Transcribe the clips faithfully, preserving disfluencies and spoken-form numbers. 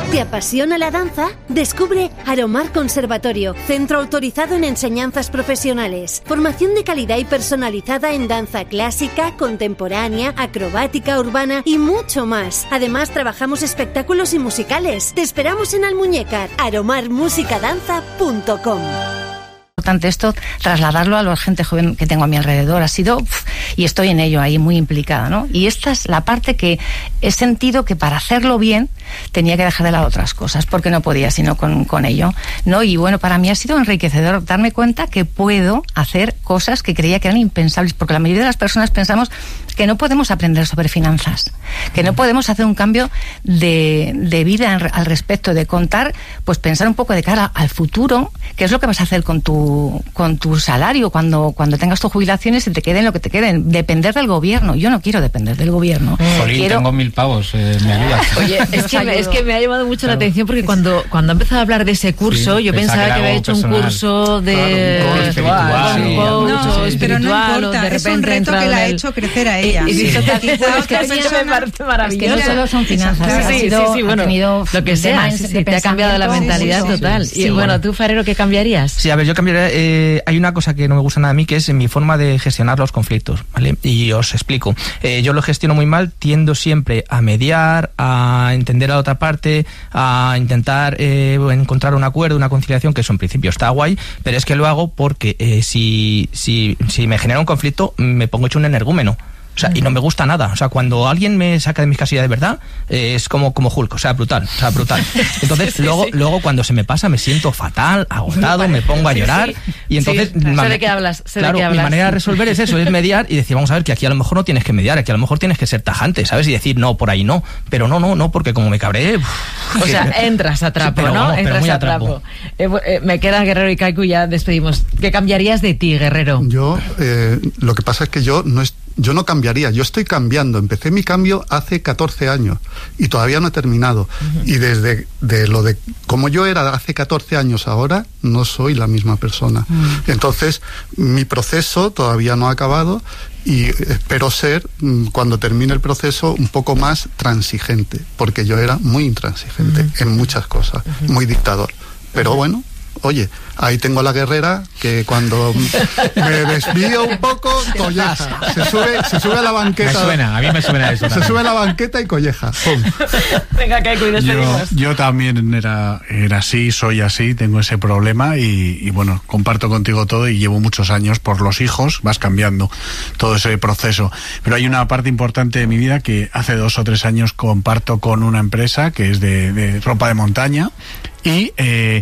¿Te apasiona la danza? Descubre Aromar Conservatorio, centro autorizado en enseñanzas profesionales. Formación de calidad y personalizada en danza clásica, contemporánea, acrobática, urbana y mucho más. Además, trabajamos espectáculos y musicales. Te esperamos en Almuñécar. aromar música danza punto com. Importante esto, trasladarlo a la gente joven que tengo a mi alrededor, ha sido, uf, y estoy en ello ahí muy implicada, ¿no? Y esta es la parte que he sentido que para hacerlo bien tenía que dejar de lado otras cosas, porque no podía sino con, con ello, ¿no? Y bueno, para mí ha sido enriquecedor darme cuenta que puedo hacer cosas que creía que eran impensables, porque la mayoría de las personas pensamos que no podemos aprender sobre finanzas, que no podemos hacer un cambio de, de vida en, al respecto, de contar, pues pensar un poco de cara al futuro, qué es lo que vas a hacer con tu con tu salario cuando, cuando tengas tus jubilaciones y te queden lo que te queden. Depender del gobierno. Yo no quiero depender del gobierno. Jolín, quiero... tengo mil pavos, eh, me ayudas. Oye, es que, me, es que me ha llamado mucho claro. la atención porque cuando, cuando ha empezado a hablar de ese curso, sí, yo pensaba que, que había hecho personal. un curso de claro, un espiritual, sí. coach, no, o espiritual, pero no importa, o de repente es un reto que la ha hecho crecer a ella. Y, y sí. sí. Quizá es que persona, me parece maravilloso. Es que no solo son finanzas, sí, ha sí, sido, sí, sí, bueno, ha tenido lo que sea, sí, sí, te ha cambiado la mentalidad mucho, total. Sí, y sí, bueno, bueno, tú, Farero, ¿qué cambiarías? Sí, a ver, yo cambiaría, eh, hay una cosa que no me gusta nada a mí, que es mi forma de gestionar los conflictos, ¿vale? Y os explico. Eh, yo lo gestiono muy mal, tiendo siempre a mediar, a entender a la otra parte, a intentar eh, encontrar un acuerdo, una conciliación, que eso en principio está guay, pero es que lo hago porque eh, si, si, si me genera un conflicto, me pongo hecho un energúmeno. O sea, y no me gusta nada. O sea, cuando alguien me saca de mis casillas de verdad, eh, es como, como Hulk, o sea, brutal, o sea, brutal. Entonces, sí, sí, luego, sí. luego cuando se me pasa, me siento fatal, agotado, me pongo a llorar, sí, sí. y entonces... Sí, sé de qué hablas, sé claro, de qué hablas. Mi manera de resolver es eso, es mediar y decir, vamos a ver, que aquí a lo mejor no tienes que mediar, aquí a lo mejor tienes que ser tajante, ¿sabes? Y decir, no, por ahí no, pero no, no, no, porque como me cabreé... Uf, o sea, que... entras a trapo, sí, pero, ¿no? Vamos, entras a trapo. Eh, eh, me queda Guerrero y Kaiku, ya despedimos. ¿Qué cambiarías de ti, Guerrero? Yo, eh, lo que pasa es que yo no estoy... Yo no cambiaría, yo estoy cambiando. Empecé mi cambio hace catorce años y todavía no he terminado. Uh-huh. Y desde de lo de como yo era hace catorce años ahora, no soy la misma persona. Uh-huh. Entonces, mi proceso todavía no ha acabado y espero ser, cuando termine el proceso, un poco más transigente, porque yo era muy intransigente uh-huh. en muchas cosas, uh-huh. muy dictador. Pero bueno, oye, ahí tengo a la guerrera que cuando me desvío un poco, colleja. Se sube, se sube a la banqueta. Me suena, a mí me suena eso. Se también. sube a la banqueta y colleja. ¡Pum! Venga, Kaiku, y despedimos. Yo, yo también era, era así, soy así, tengo ese problema y, y bueno, comparto contigo todo y llevo muchos años por los hijos, vas cambiando todo ese proceso. Pero hay una parte importante de mi vida que hace dos o tres años comparto con una empresa que es de, de ropa de montaña y... Eh,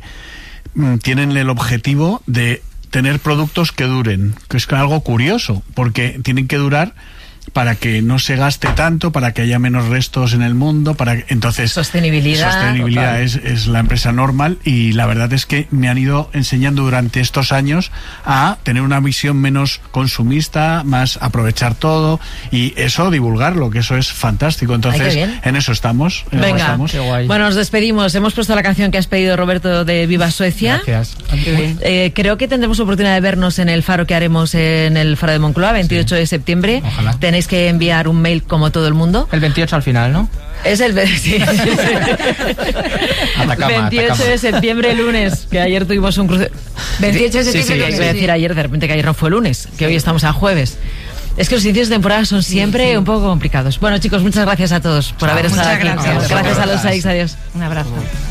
tienen el objetivo de tener productos que duren, que es algo curioso, porque tienen que durar para que no se gaste tanto, para que haya menos restos en el mundo, para entonces sostenibilidad, sostenibilidad es, es la empresa normal y la verdad es que me han ido enseñando durante estos años a tener una visión menos consumista, más aprovechar todo y eso divulgarlo, que eso es fantástico. Entonces Ay, en eso estamos. En Venga, estamos. Qué guay. Bueno, nos despedimos. Hemos puesto la canción que has pedido, Roberto, de Viva Suecia. Gracias. Eh, creo que tendremos oportunidad de vernos en el faro que haremos en el Faro de Moncloa, veintiocho sí. de septiembre. Ojalá. Tenéis que enviar un mail como todo el mundo. El veintiocho al final, ¿no? Es el sí. Atacama, veintiocho atacama. de septiembre, lunes, que ayer tuvimos un cruce. veintiocho de septiembre. Sí, sí, lunes, voy a decir ayer, de repente que ayer no fue lunes, que hoy estamos a jueves. Es que los inicios de temporada son siempre sí, sí. un poco complicados. Bueno, chicos, muchas gracias a todos por haber estado aquí. Gracias, gracias a los Saix, adiós. Un abrazo.